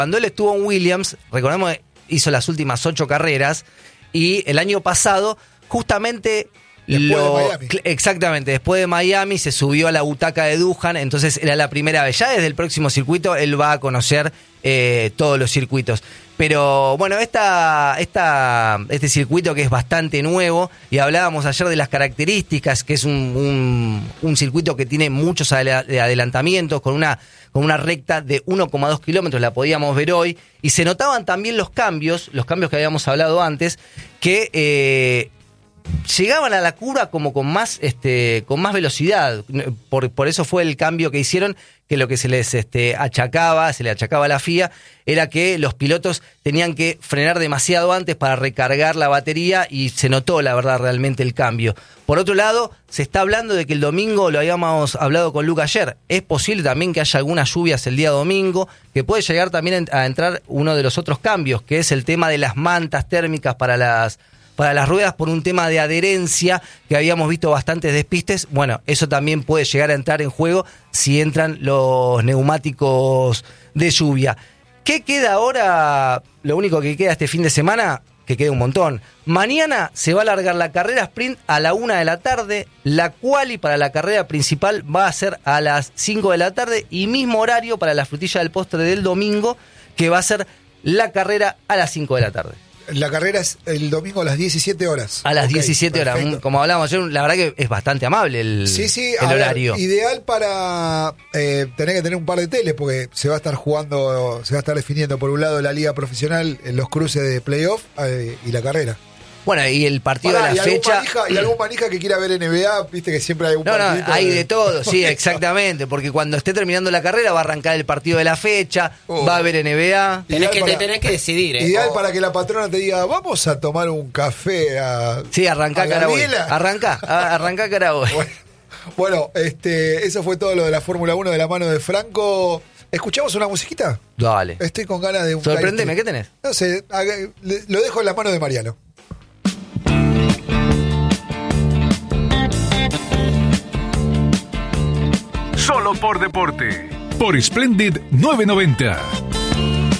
Cuando él estuvo en Williams, recordemos que hizo las últimas 8 carreras y el año pasado justamente... Exactamente, después de Miami se subió a la butaca de Doohan, entonces era la primera vez. Ya desde el próximo circuito él va a conocer todos los circuitos. Pero bueno, este circuito que es bastante nuevo, y hablábamos ayer de las características, que es un circuito que tiene muchos adelantamientos, con una recta de 1,2 kilómetros, la podíamos ver hoy, y se notaban también los cambios que habíamos hablado antes, que... llegaban a la curva como con más velocidad. Por eso fue el cambio que hicieron, que lo que se le achacaba a la FIA era que los pilotos tenían que frenar demasiado antes para recargar la batería, y se notó, la verdad, realmente el cambio. Por otro lado, se está hablando de que el domingo, lo habíamos hablado con Luca ayer, es posible también que haya algunas lluvias el día domingo, que puede llegar también a entrar uno de los otros cambios, que es el tema de las mantas térmicas para las ruedas, por un tema de adherencia, que habíamos visto bastantes despistes. Bueno, eso también puede llegar a entrar en juego si entran los neumáticos de lluvia. ¿Qué queda ahora? Lo único que queda este fin de semana, que queda un montón. Mañana se va a largar la carrera sprint a la 1 de la tarde, la quali para la carrera principal va a ser a las 5 de la tarde, y mismo horario para la frutilla del postre del domingo, que va a ser la carrera a las 5 de la tarde. La carrera es el domingo a las 17 horas. A las 17 horas. Perfecto. Como hablábamos ayer, la verdad que es bastante amable el horario. Ideal para tener que tener un par de teles, porque se va a estar definiendo por un lado la liga profesional en los cruces de playoff y la carrera. Bueno, y el partido de la fecha... Y algún manija que quiera ver NBA, viste que siempre hay un partido. No, hay de todo, sí, exactamente, porque cuando esté terminando la carrera va a arrancar el partido de la fecha, va a haber NBA. Tenés que decidir, Ideal para que la patrona te diga, vamos a tomar un café a... Sí, arrancá Caraboy. Arrancá Caraboy. Bueno, eso fue todo lo de la Fórmula 1 de la mano de Franco. ¿Escuchamos una musiquita? Dale. Estoy con ganas de un... Sorpréndeme, ¿qué tenés? No sé, lo dejo en la mano de Mariano. Solo por deporte. Por Splendid 990.